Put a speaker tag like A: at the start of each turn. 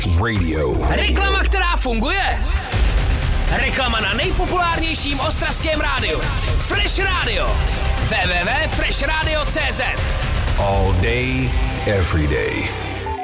A: Radio.
B: Reklama, která funguje. Reklama na nejpopulárnějším ostravském rádiu. Fresh Radio. www.freshradio.cz.
A: All day, every day.